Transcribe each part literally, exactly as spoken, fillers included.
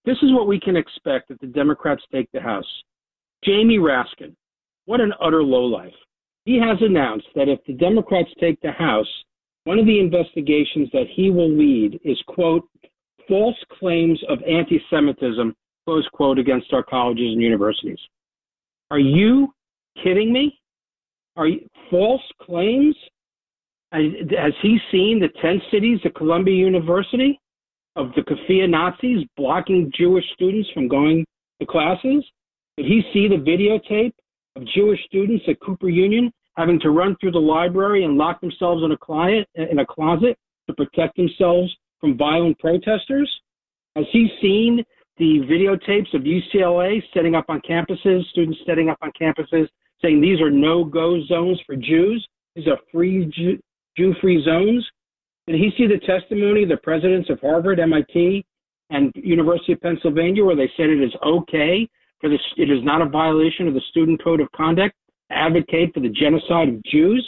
This is what we can expect if the Democrats take the House. Jamie Raskin, what an utter lowlife. He has announced that if the Democrats take the House, one of the investigations that he will lead is, quote, false claims of anti-Semitism, close quote, against our colleges and universities. Are you kidding me? Are you, false claims? Has he seen the tent cities at Columbia University of the Kafir Nazis blocking Jewish students from going to classes? Did he see the videotape of Jewish students at Cooper Union having to run through the library and lock themselves in a closet, in a closet to protect themselves from violent protesters? Has he seen the videotapes of U C L A setting up on campuses, students setting up on campuses, saying these are no-go zones for Jews? These are free Jew, Jew-free zones? Did he see the testimony of the presidents of Harvard, M I T, and University of Pennsylvania, where they said it is okay for this, it is not a violation of the Student Code of Conduct to advocate for the genocide of Jews?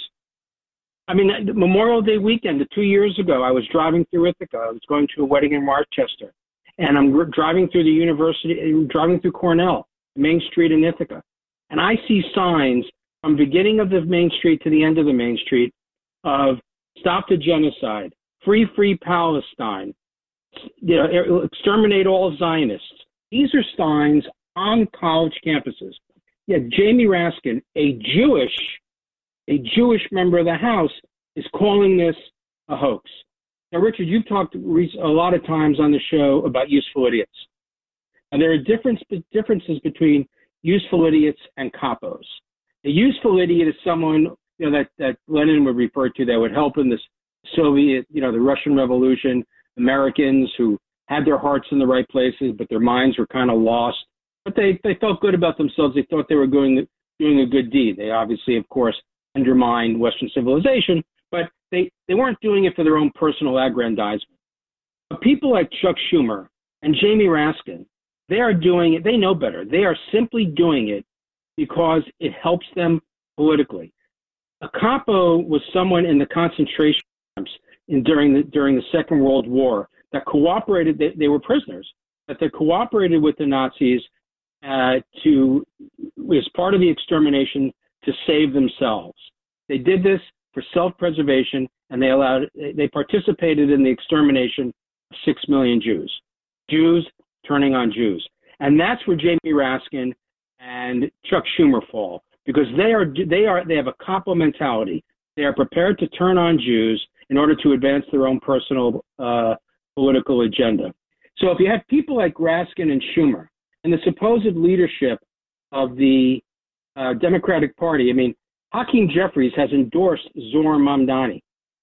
I mean, Memorial Day weekend, two years ago, I was driving through Ithaca. I was going to a wedding in Rochester, and I'm driving through the university, driving through Cornell, Main Street in Ithaca, and I see signs from the beginning of the Main Street to the end of the Main Street of stop the genocide, free, free Palestine, you know, exterminate all Zionists. These are signs on college campuses. Yet Jamie Raskin, a Jewish, a Jewish member of the House, is calling this a hoax. Now, Richard, you've talked a lot of times on the show about useful idiots. And there are difference, differences between useful idiots and capos. A useful idiot is someone, you know, that, that Lenin would refer to that would help in the Soviet, you know, the Russian Revolution, Americans who had their hearts in the right places, but their minds were kind of lost. But they, they felt good about themselves. They thought they were doing, doing a good deed. They obviously, of course, undermined Western civilization, but they, they weren't doing it for their own personal aggrandizement. But people like Chuck Schumer and Jamie Raskin, they are doing it. They know better. They are simply doing it because it helps them politically. A capo was someone in the concentration camps in, during, the, during the Second World War that cooperated. They, they were prisoners, but they cooperated with the Nazis uh, to, as part of the extermination, to save themselves. They did this for self-preservation, and they allowed, they participated in the extermination of six million Jews. Jews turning on Jews. And that's where Jamie Raskin and Chuck Schumer fall, because they are, they are, they have a capo mentality. They are prepared to turn on Jews in order to advance their own personal uh, political agenda. So if you have people like Raskin and Schumer and the supposed leadership of the uh, Democratic Party, I mean, Hakeem Jeffries has endorsed Zohran Mamdani.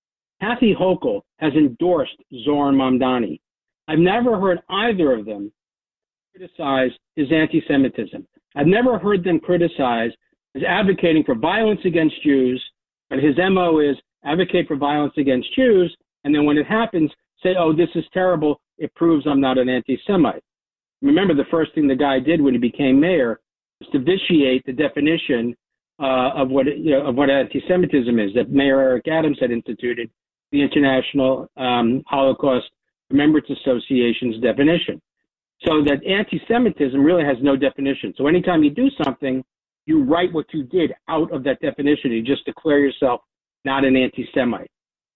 Kathy Hochul has endorsed Zohran Mamdani. I've never heard either of them criticize his anti-Semitism. I've never heard them criticize his advocating for violence against Jews, but his M O is advocate for violence against Jews, and then when it happens, say, oh, this is terrible, it proves I'm not an anti-Semite. Remember, the first thing the guy did when he became mayor was to vitiate the definition uh, of what you know, of what anti-Semitism is, that Mayor Eric Adams had instituted, the International um, Holocaust Remembrance Association's definition. So that anti-Semitism really has no definition. So anytime you do something, you write what you did out of that definition. You just declare yourself not an anti-Semite.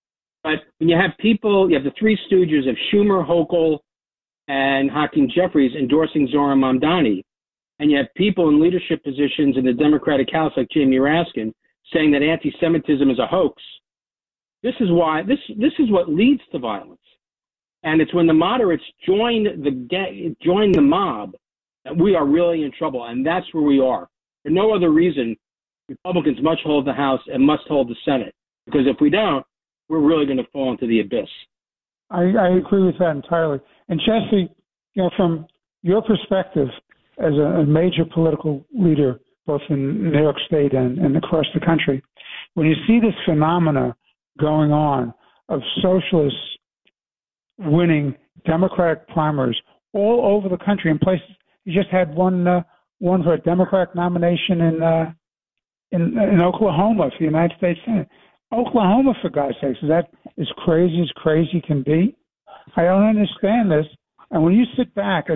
But when you have people, you have the three stooges of Schumer, Hochul, and Hakeem Jeffries endorsing Zohran Mamdani, and you have people in leadership positions in the Democratic House like Jamie Raskin saying that anti-Semitism is a hoax. This is why this this is what leads to violence. And it's when the moderates join the join the mob that we are really in trouble, and that's where we are. For no other reason, Republicans must hold the House and must hold the Senate, because if we don't, we're really going to fall into the abyss. I, I agree with that entirely. And Jesse, you know, from your perspective as a, a major political leader, both in New York State and, and across the country, when you see this phenomena going on of socialists winning Democratic primaries all over the country in places, you just had one uh, one for a Democratic nomination in, uh, in in Oklahoma for the United States Senate. Oklahoma, for God's sakes, is that as crazy as crazy can be? I don't understand this. And when you sit back